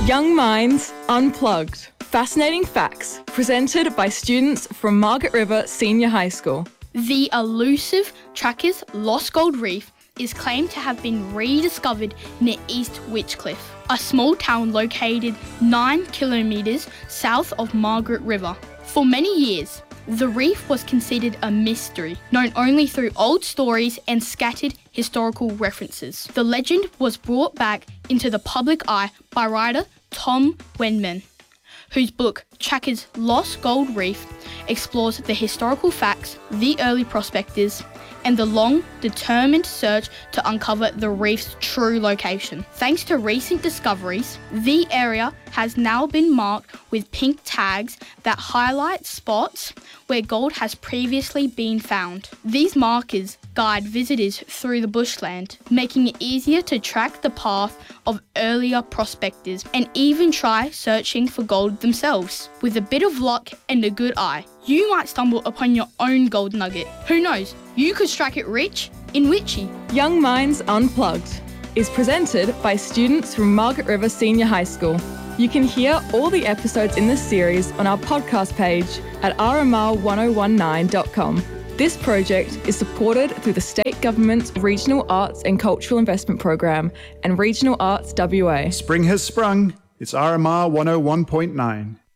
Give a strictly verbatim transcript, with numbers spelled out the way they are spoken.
Young Minds Unplugged. Fascinating facts presented by students from Margaret River Senior High School. The elusive Trackers Lost Gold Reef is claimed to have been rediscovered near East Witchcliff, a small town located nine kilometres south of Margaret River. For many years, the reef was considered a mystery, known only through old stories and scattered historical references. The legend was brought back into the public eye by writer Tom Wenman, whose book Trackers Lost Gold Reef explores the historical facts, the early prospectors, and the long, determined search to uncover the reef's true location. Thanks to recent discoveries, the area has now been marked with pink tags that highlight spots where gold has previously been found. These markers guide visitors through the bushland, making it easier to track the path of earlier prospectors and even try searching for gold themselves. With a bit of luck and a good eye, you might stumble upon your own gold nugget. Who knows? You could strike it rich in Witchy. Young Minds Unplugged is presented by students from Margaret River Senior High School. You can hear all the episodes in this series on our podcast page at r m r one oh one nine dot com. This project is supported through the State Government's Regional Arts and Cultural Investment Program and Regional Arts W A. Spring has sprung. It's R M R one oh one point nine.